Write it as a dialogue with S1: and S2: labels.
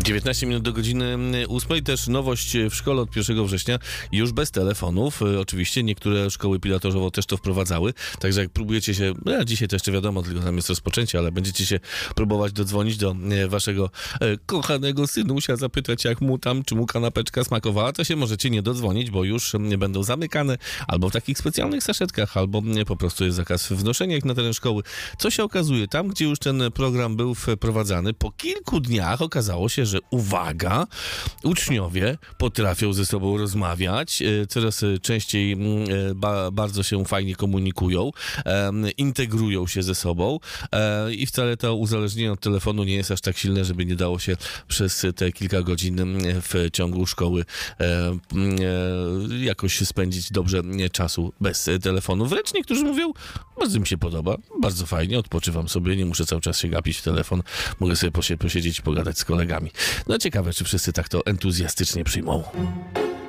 S1: 19 minut do godziny 8. Też nowość w szkole od 1 września już bez telefonów. Oczywiście niektóre szkoły pilotażowo też to wprowadzały. Także jak próbujecie się, dzisiaj to jeszcze wiadomo, tylko tam jest rozpoczęcie, ale będziecie się próbować dodzwonić do waszego kochanego synusia, zapytać jak mu tam, czy mu kanapeczka smakowała, to się możecie nie dodzwonić, bo już będą zamykane albo w takich specjalnych saszetkach, albo po prostu jest zakaz wnoszenia ich na teren szkoły. Co się okazuje, tam gdzie już ten program był wprowadzany, po kilku dniach okazało się, że uwaga, uczniowie potrafią ze sobą rozmawiać, coraz częściej bardzo się fajnie komunikują, integrują się ze sobą i wcale to uzależnienie od telefonu nie jest aż tak silne, żeby nie dało się przez te kilka godzin w ciągu szkoły jakoś spędzić dobrze czasu bez telefonu. Wręcz niektórzy mówią, bardzo mi się podoba, bardzo fajnie, odpoczywam sobie, nie muszę cały czas się gapić w telefon, mogę sobie posiedzieć i pogadać z kolegami. No ciekawe, czy wszyscy tak to entuzjastycznie przyjmą.